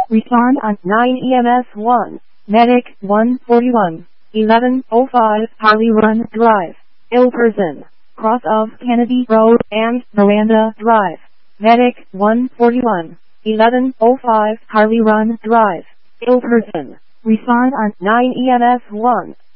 Respond on 9 EMS 1. Medic 141. 1105 Harley Run Drive. Ill person. Cross of Kennedy Road and Miranda Drive. Medic 141. 1105 Harley Run Drive. Ill person. Respond on 9 EMS 1.